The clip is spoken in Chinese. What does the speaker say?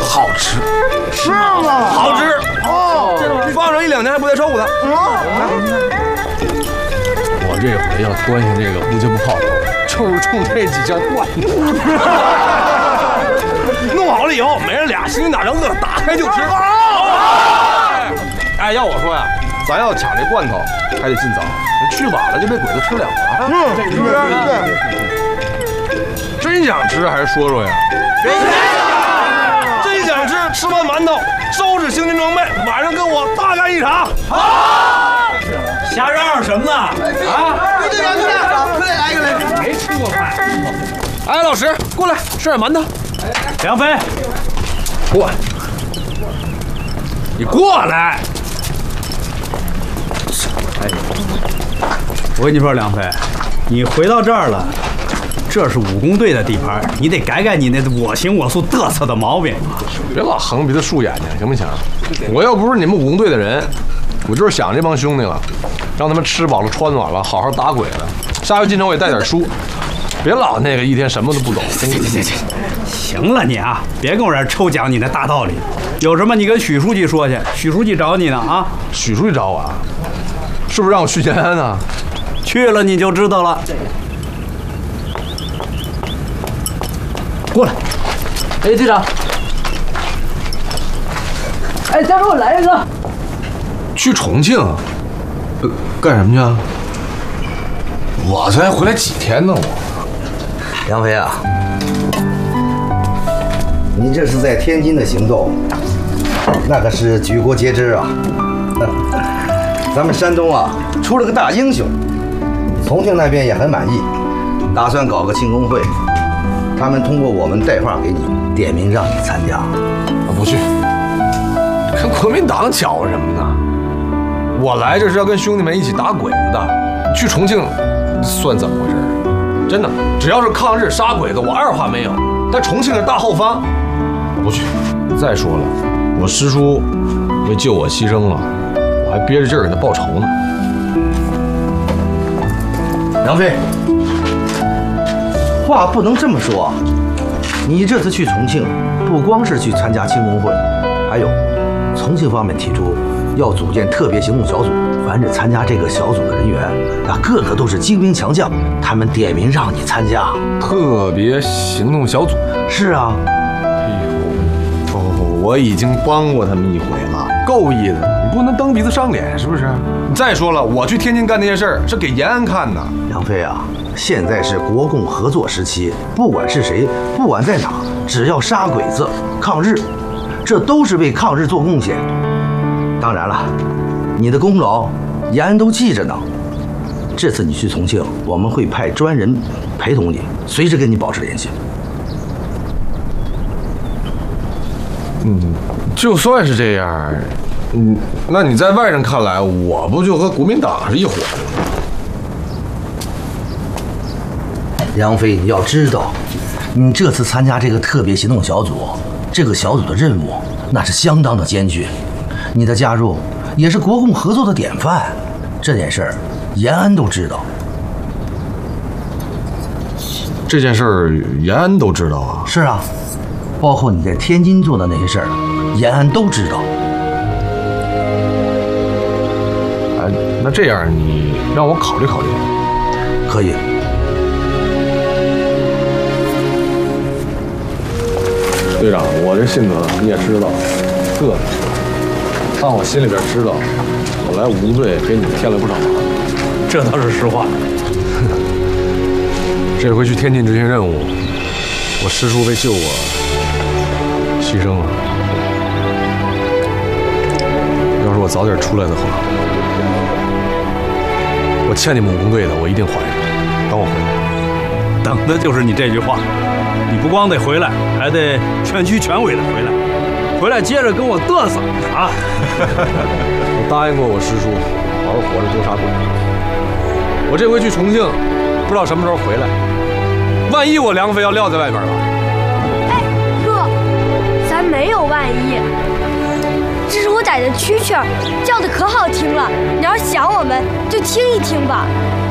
好吃， 是吗？ 好吃哦，放上1、2年还不带臭的。我这回要端下这个不就不泡头，就是冲这几件罐头。弄好了以后，每人俩心里哪能饿，打开就吃。哎，要我说呀，咱要抢这罐头，还得尽早，去晚了就被鬼子吃了啊。真想吃还是说说呀？真想吃，吃完馒头收拾行军装备，晚上跟我大干一场。 好，瞎嚷嚷什么呢？啊！ 队长，快点来一个来！ 没吃过饭。 哎，老石，过来吃点馒头。 梁飞， 过来，你过来。 哎，我跟你说，梁飞，你回到这儿了。这是武工队的地盘，你得改改你那我行我素嘚瑟的毛病。 别老横鼻子竖眼睛，行不行？我要不是你们武工队的人，我就是想这帮兄弟了，让他们吃饱了穿暖了，好好打鬼子。下回进城我也带点书，别老那个一天什么都不懂。 行了你啊，别跟我这儿抽讲你那大道理，有什么你跟许书记说去，许书记找你呢啊。 许书记找我啊？是不是让我去延安啊？ 去了你就知道了。过来， 哎，队长，哎，再给我来一个。 去重庆，干什么去啊？我才回来几天呢，我。 杨飞啊，你这是在天津的行动，那可是举国皆知啊。咱们山东啊出了个大英雄，重庆那边也很满意，打算搞个庆功会。他们通过我们带话给你，点名让你参加。 我不去，跟国民党搅和什么呢？我来这是要跟兄弟们一起打鬼子的。去重庆算怎么回事？真的，只要是抗日杀鬼子，我二话没有。但重庆是大后方，我不去。再说了，我师叔为救我牺牲了，我还憋着劲儿给他报仇呢。 杨飞。话不能这么说，你这次去重庆，不光是去参加庆功会，还有重庆方面提出要组建特别行动小组，凡是参加这个小组的人员，那个个都是精兵强将，他们点名让你参加。 特别行动小组？ 是啊。 哎呦，我已经帮过他们一回了，够意思，你不能蹬鼻子上脸，是不是？再说了，我去天津干那些事儿是给延安看的。 杨飞啊，现在是国共合作时期，不管是谁，不管在哪，只要杀鬼子、抗日，这都是为抗日做贡献。当然了，你的功劳延安都记着呢。这次你去重庆，我们会派专人陪同你，随时跟你保持联系。 就算是这样，那你在外人看来，我不就和国民党是一伙的吗？ 杨飞，你要知道，你这次参加这个特别行动小组，这个小组的任务那是相当的艰巨，你的加入也是国共合作的典范。这件事儿，延安都知道。 这件事儿，延安都知道啊？ 是啊，包括你在天津做的那些事儿，延安都知道。 哎，那这样你让我考虑考虑。 可以。 队长，我这性格你也知道，个子，但我心里边知道，我来武工队给你们添了不少麻烦。 这倒是实话。 这回去天津执行任务，我师叔为救我牺牲了。要是我早点出来的话，我欠你们武工队的，我一定还你。等我回来。 等的就是你这句话。你不光得回来，还得全区全委的回来，回来接着跟我嘚瑟啊！ 我答应过我师叔，好好活着多杀鬼。我这回去重庆，不知道什么时候回来。万一我梁飞要撂在外边了？ 哎，哥，咱没有万一。这是我逮的蛐蛐儿，叫的可好听了。你要是想我们，就听一听吧。